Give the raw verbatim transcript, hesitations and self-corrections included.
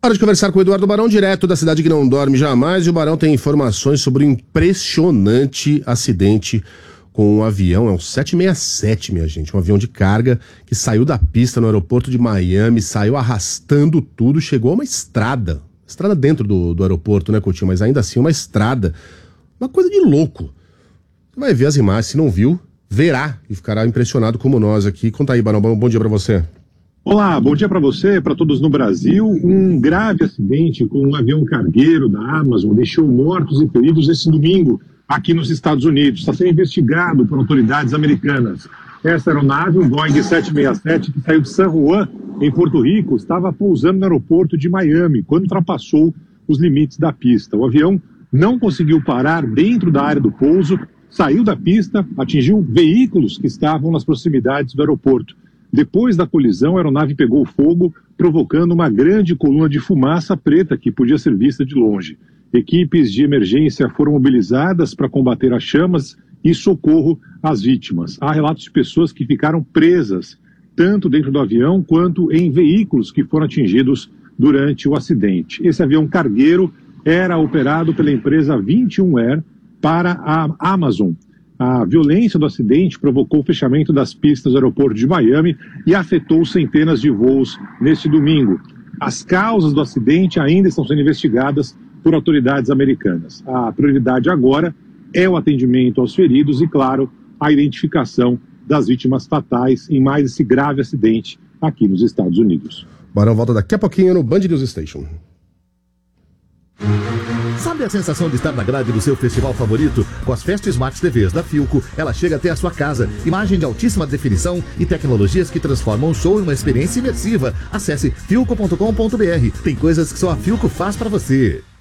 Hora de conversar com o Eduardo Barão, direto da cidade que não dorme jamais. E o Barão tem informações sobre um impressionante acidente com um avião. É um sete sessenta e sete, minha gente. Um avião de carga que saiu da pista no aeroporto de Miami, saiu arrastando tudo, chegou a uma estrada. Estrada dentro do, do aeroporto, né, Coutinho? Mas ainda assim, uma estrada. Uma coisa de louco. Você vai ver as imagens, se não viu, verá e ficará impressionado como nós aqui. Conta aí, Barão. Bom dia pra você. Olá, bom dia para você, para todos no Brasil. Um grave acidente com um avião cargueiro da Amazon deixou mortos e feridos esse domingo aqui nos Estados Unidos. Está sendo investigado por autoridades americanas. Essa aeronave, um Boeing sete sessenta e sete, que saiu de San Juan, em Porto Rico, estava pousando no aeroporto de Miami, quando ultrapassou os limites da pista. O avião não conseguiu parar dentro da área do pouso, saiu da pista, atingiu veículos que estavam nas proximidades do aeroporto. Depois da colisão, a aeronave pegou fogo, provocando uma grande coluna de fumaça preta que podia ser vista de longe. Equipes de emergência foram mobilizadas para combater as chamas e socorro às vítimas. Há relatos de pessoas que ficaram presas, tanto dentro do avião quanto em veículos que foram atingidos durante o acidente. Esse avião cargueiro era operado pela empresa vinte e um Air para a Amazon. A violência do acidente provocou o fechamento das pistas do aeroporto de Miami e afetou centenas de voos neste domingo. As causas do acidente ainda estão sendo investigadas por autoridades americanas. A prioridade agora é o atendimento aos feridos e, claro, a identificação das vítimas fatais em mais esse grave acidente aqui nos Estados Unidos. Barão volta daqui a pouquinho no Band News Station. Sabe a sensação de estar na grade do seu festival favorito? Com as Fest Smart T Vs da Philco, ela chega até a sua casa. Imagem de altíssima definição e tecnologias que transformam o show em uma experiência imersiva. Acesse philco ponto com ponto br. Tem coisas que só a Philco faz pra você.